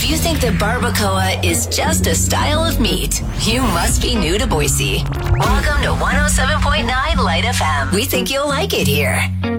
If you think that barbacoa is just a style of meat, you must be new to Boise. Welcome to 107.9 Light FM. We think you'll like it here.